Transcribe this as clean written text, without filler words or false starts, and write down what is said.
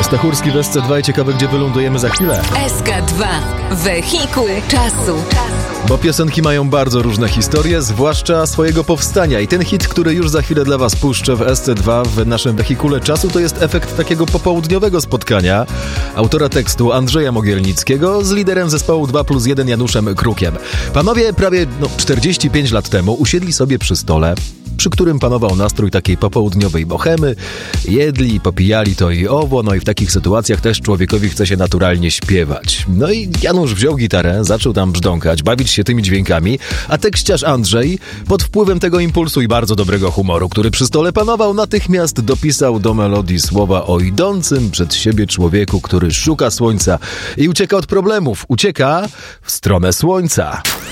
Stachurski w SC2 i ciekawe, gdzie wylądujemy za chwilę. SK2. Wehikuł czasu. Bo piosenki mają bardzo różne historie, zwłaszcza swojego powstania. I ten hit, który już za chwilę dla was puszczę w SC2 w naszym wehikule czasu, to jest efekt takiego popołudniowego spotkania autora tekstu Andrzeja Mogielnickiego z liderem zespołu 2+1 Januszem Krukiem. Panowie prawie 45 lat temu usiedli sobie przy stole, przy którym panował nastrój takiej popołudniowej bohemy. Jedli, popijali to i owo, no i w takich sytuacjach też człowiekowi chce się naturalnie śpiewać. No i Janusz wziął gitarę, zaczął tam brzdąkać, bawić się tymi dźwiękami, a tekściarz Andrzej, pod wpływem tego impulsu i bardzo dobrego humoru, który przy stole panował, natychmiast dopisał do melodii słowa o idącym przed siebie człowieku, który szuka słońca i ucieka od problemów. Ucieka w stronę słońca.